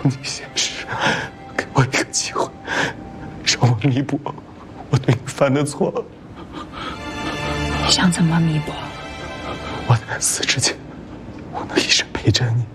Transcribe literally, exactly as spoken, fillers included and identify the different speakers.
Speaker 1: 你现实，给我一个机会，让我弥补我对你犯的错。
Speaker 2: 你想怎么弥补？
Speaker 1: 我在死之前，我能一生陪着你。